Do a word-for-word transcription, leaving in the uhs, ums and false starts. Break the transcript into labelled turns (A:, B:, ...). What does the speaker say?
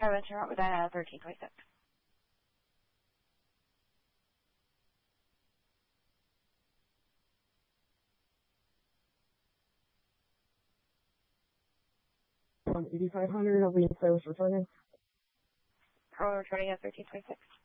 A: seven, turn out with that at thirteen twenty-six.
B: Um, eighty-five hundred, I'll be in service returning.
A: We're returning at thirteen twenty-six.